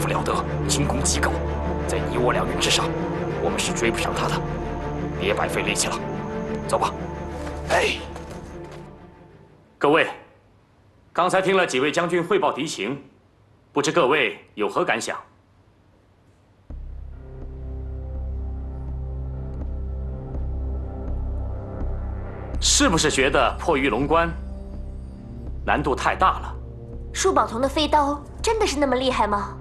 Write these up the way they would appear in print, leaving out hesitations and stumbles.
夫了得，轻功极高，在你我2人之上，我们是追不上他的。别白费力气了，走吧。哎， 各位，刚才听了几位将军汇报敌情，不知各位有何感想？是不是觉得破玉龙关难度太大了？ 舒宝同的飞刀真的是那么厉害吗？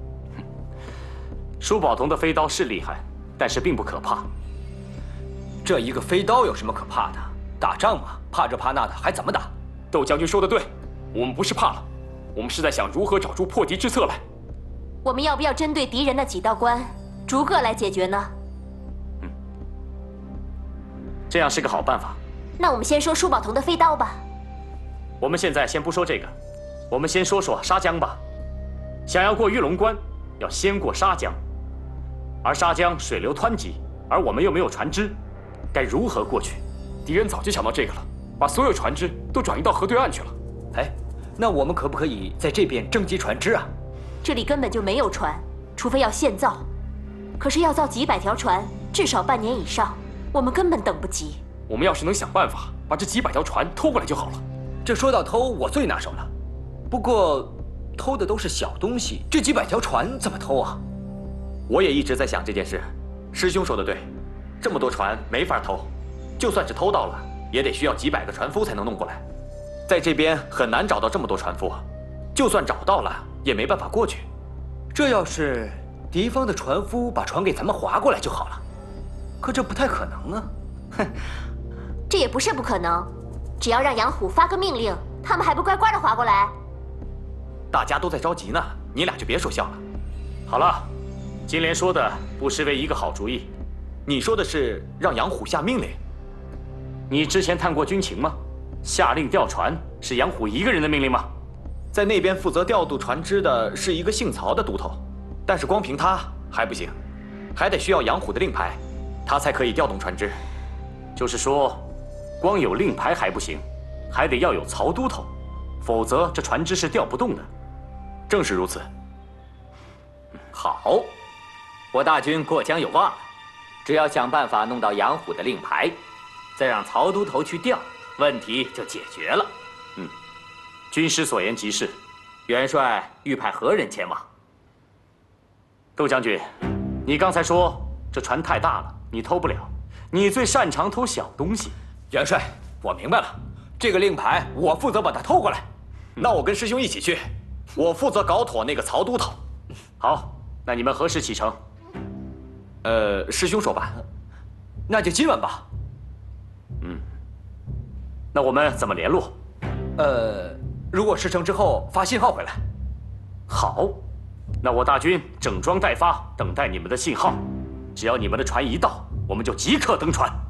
舒宝同的飞刀是厉害，但是并不可怕。 这一个飞刀有什么可怕的？打仗嘛，怕这怕那的，还怎么打？ 窦将军说的对，我们不是怕了，我们是在想如何找出破敌之策来。 我们要不要针对敌人的几道关，逐个来解决呢？ 这样是个好办法。 那我们先说舒宝同的飞刀吧。 我们现在先不说这个，我们先说说沙江吧。想要过玉龙关，要先过沙江，而沙江水流湍急，而我们又没有船只，该如何过去？ 敌人早就想到这个了，把所有船只都转移到河对岸去了。 哎，那我们可不可以在这边征集船只啊？ 这里根本就没有船，除非要现造。可是要造几百条船，至少半年以上，我们根本等不及。 我们要是能想办法把这几百条船偷过来就好了。 这说到偷，我最拿手了。不过，偷的都是小东西，这几百条船怎么偷啊？ 我也一直在想这件事。师兄说的对，这么多船没法偷，就算是偷到了，也得需要几百个船夫才能弄过来。在这边很难找到这么多船夫，就算找到了，也没办法过去。 这要是敌方的船夫把船给咱们划过来就好了，可这不太可能啊！哼， 这也不是不可能，只要让杨虎发个命令，他们还不乖乖的划过来？ 大家都在着急呢，你俩就别说笑了。 好了，金莲说的不失为一个好主意。 你说的是让杨虎下命令？ 你之前探过军情吗？下令调船是杨虎一个人的命令吗？ 在那边负责调度船只的是一个姓曹的都头，但是光凭他还不行，还得需要杨虎的令牌，他才可以调动船只。 就是说，光有令牌还不行，还得要有曹都头，否则这船只是调不动的。 正是如此。 好，我大军过江有望了，只要想办法弄到杨虎的令牌，再让曹都头去调，问题就解决了。 军师所言极是。 元帅欲派何人前往？ 窦将军，你刚才说这船太大了，你偷不了。你最擅长偷小东西。 元帅，我明白了，这个令牌我负责把它偷过来。 那我跟师兄一起去，我负责搞妥那个曹都头。 好，那你们何时启程？ 师兄说吧。 那就今晚吧。 那我们怎么联络？ 如果事成之后发信号回来。 好，那我大军整装待发，等待你们的信号。只要你们的船一到，我们就即刻登船。